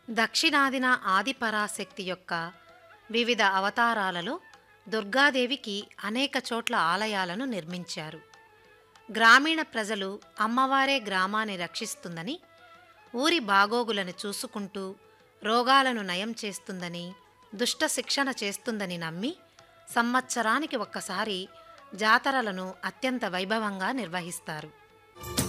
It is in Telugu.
దక్షిణాదిన ఆదిపరాశక్తి యొక్క వివిధ అవతారాలలో దుర్గాదేవికి అనేక చోట్ల ఆలయాలను నిర్మించారు. గ్రామీణ ప్రజలు అమ్మవారే గ్రామాన్ని రక్షిస్తుందని, ఊరి బాగోగులను చూసుకుంటూ రోగాలను నయం చేస్తుందని, దుష్ట శిక్షణ చేస్తుందని నమ్మి సంవత్సరానికి ఒక్కసారి జాతరలను అత్యంత వైభవంగా నిర్వహిస్తారు.